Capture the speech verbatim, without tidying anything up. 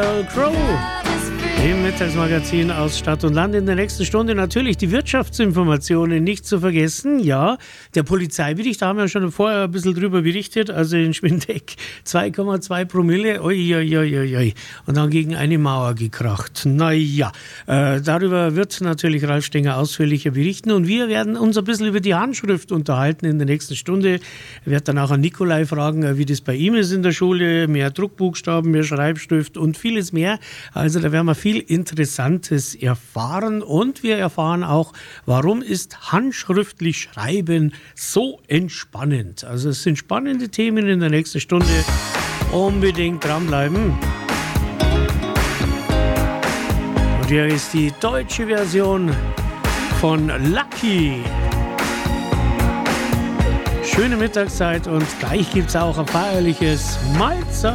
Crow im Mittagsmagazin aus Stadt und Land. In der nächsten Stunde natürlich die Wirtschaftsinformationen nicht zu vergessen. Ja, der Polizeibericht, da haben wir schon vorher ein bisschen drüber berichtet, also in Schwindeck zwei Komma zwei Promille, oi, oi, oi, oi, und dann gegen eine Mauer gekracht. Naja, äh, darüber wird natürlich Ralf Stenger ausführlicher berichten und wir werden uns ein bisschen über die Handschrift unterhalten in der nächsten Stunde. Ich werde dann auch an Nikolai fragen, wie das bei ihm ist in der Schule, mehr Druckbuchstaben, mehr Schreibschrift und vieles mehr. Also da werden wir viel Interessantes erfahren und wir erfahren auch, warum ist handschriftlich Schreiben so entspannend. Also es sind spannende Themen in der nächsten Stunde. Unbedingt dranbleiben. Und hier ist die deutsche Version von Lucky. Schöne Mittagszeit und gleich gibt es auch ein feierliches Mahlzeit.